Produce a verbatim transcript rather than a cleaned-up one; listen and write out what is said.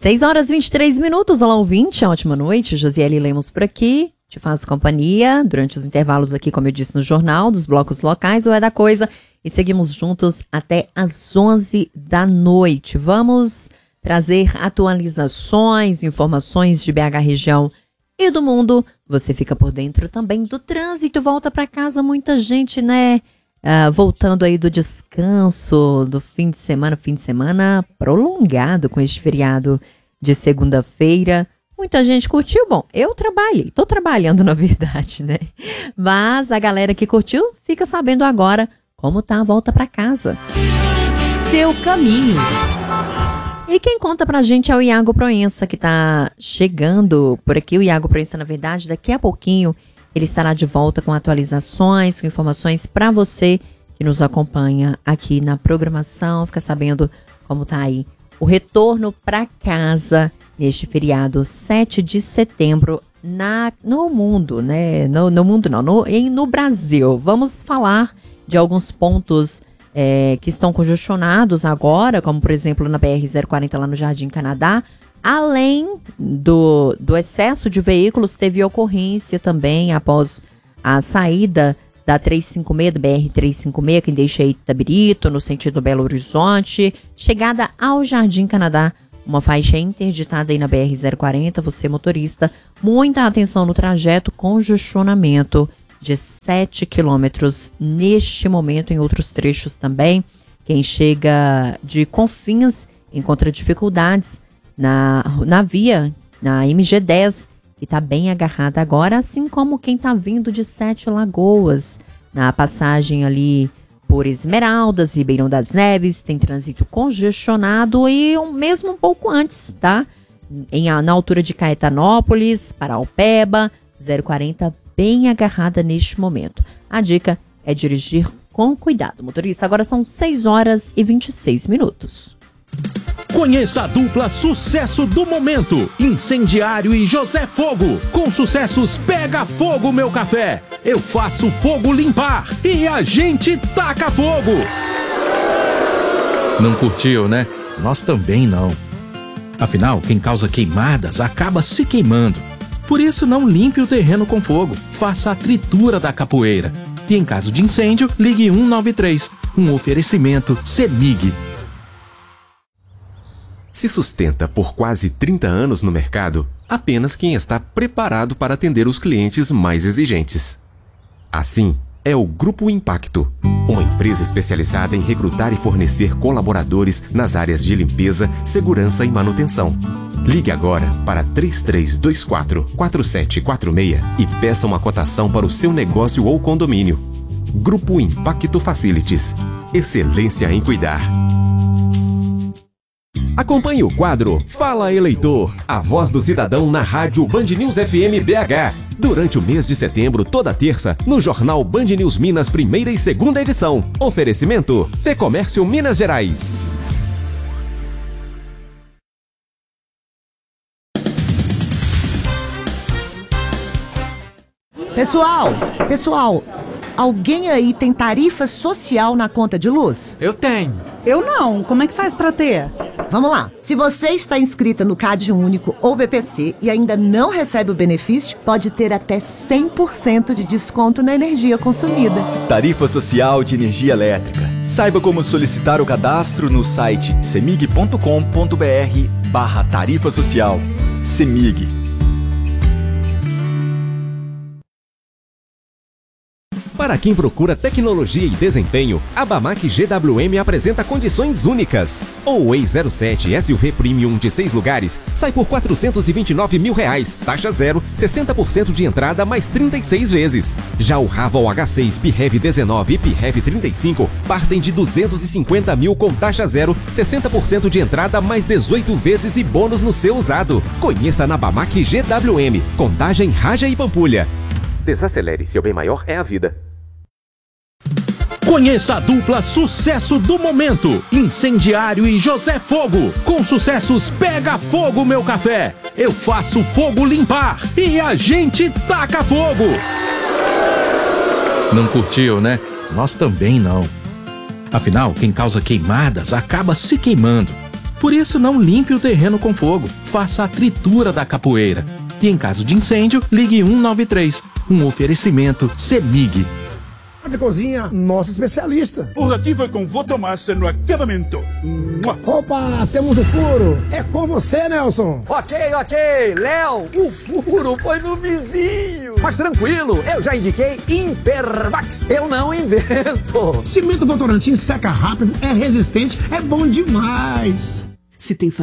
seis horas e vinte e três minutos, olá ouvinte, ótima noite, Josiele Lemos por aqui, te faço companhia durante os intervalos aqui, como eu disse no jornal, dos blocos locais, ou é da coisa, e seguimos juntos até às onze da noite. Vamos trazer atualizações, informações de B H região e do mundo. Você fica por dentro também do trânsito, volta para casa, muita gente, né? Uh, voltando aí do descanso, do fim de semana, fim de semana prolongado com este feriado de segunda-feira. Muita gente curtiu. Bom, eu trabalhei, tô trabalhando na verdade, né? Mas a galera que curtiu fica sabendo agora como tá a volta para casa. Seu caminho. E quem conta pra gente é o Iago Proença, que tá chegando por aqui. O Iago Proença, na verdade, daqui a pouquinho ele estará de volta com atualizações, com informações para você que nos acompanha aqui na programação. Fica sabendo como tá aí o retorno para casa neste feriado sete de setembro na, no mundo, né? No, no mundo não, no, em, no Brasil. Vamos falar de alguns pontos é, que estão congestionados agora, como por exemplo na B R zero quarenta lá no Jardim Canadá. Além do, do excesso de veículos, teve ocorrência também após a saída da trezentos e cinquenta e seis, do B R trezentos e cinquenta e seis, que deixa Itabirito, no sentido Belo Horizonte. Chegada ao Jardim Canadá, uma faixa interditada aí na B R zero quarenta. Você, motorista, muita atenção no trajeto, congestionamento de sete quilômetros neste momento, em outros trechos também. Quem chega de Confins encontra dificuldades Na, na via, na M G dez, que está bem agarrada agora, assim como quem está vindo de Sete Lagoas, na passagem ali por Esmeraldas, Ribeirão das Neves, tem trânsito congestionado e mesmo um pouco antes, tá? Em, na altura de Caetanópolis, Paraupeba, zero quarenta, bem agarrada neste momento. A dica é dirigir com cuidado, motorista. Agora são seis horas e vinte e seis minutos. Conheça a dupla sucesso do momento, Incendiário e José Fogo. Com sucessos Pega Fogo Meu Café, Eu Faço Fogo Limpar e A Gente Taca Fogo. Não curtiu, né? Nós também não. Afinal, quem causa queimadas acaba se queimando. Por isso, não limpe o terreno com fogo, faça a tritura da capoeira. E em caso de incêndio, ligue um nove três. Um oferecimento CEMIG. Se sustenta por quase trinta anos no mercado, apenas quem está preparado para atender os clientes mais exigentes. Assim, é o Grupo Impacto, uma empresa especializada em recrutar e fornecer colaboradores nas áreas de limpeza, segurança e manutenção. Ligue agora para três três dois quatro, quatro sete quatro seis e peça uma cotação para o seu negócio ou condomínio. Grupo Impacto Facilities. Excelência em cuidar. Acompanhe o quadro Fala Eleitor, a voz do cidadão na rádio Band News F M B H. Durante o mês de setembro, toda terça, no jornal Band News Minas, primeira e segunda edição. Oferecimento Fecomércio Minas Gerais. Pessoal, pessoal, alguém aí tem tarifa social na conta de luz? Eu tenho. Eu não. Como é que faz pra ter? Vamos lá. Se você está inscrita no CAD Único ou B P C e ainda não recebe o benefício, pode ter até cem por cento de desconto na energia consumida. Tarifa Social de Energia Elétrica. Saiba como solicitar o cadastro no site semig ponto com ponto br barra tarifa social. CEMIG. Para quem procura tecnologia e desempenho, a Bamac G W M apresenta condições únicas. O Way zero sete S U V Premium de seis lugares sai por quatrocentos e vinte e nove mil reais, taxa zero, sessenta por cento de entrada mais trinta e seis vezes. Já o Raval H seis P-Hev dezenove e P-Hev trinta e cinco partem de duzentos e cinquenta mil com taxa zero, sessenta por cento de entrada mais dezoito vezes e bônus no seu usado. Conheça na Bamac G W M, Contagem, Raja e Pampulha. Desacelere, seu bem maior é a vida. Conheça a dupla sucesso do momento, Incendiário e José Fogo. Com sucessos Pega Fogo Meu Café, Eu Faço Fogo Limpar e A Gente Taca Fogo. Não curtiu, né? Nós também não. Afinal, quem causa queimadas acaba se queimando. Por isso, não limpe o terreno com fogo, faça a tritura da capoeira. E em caso de incêndio, ligue um nove três. Um oferecimento CEMIG. De cozinha, nosso especialista. O Rati foi com Votomassa no acabamento. Opa, temos o furo. É com você, Nelson. Ok, ok. Léo, o furo foi no vizinho. Mas tranquilo, eu já indiquei Impermax. Eu não invento. Cimento Votorantim seca rápido, é resistente, é bom demais. Se tem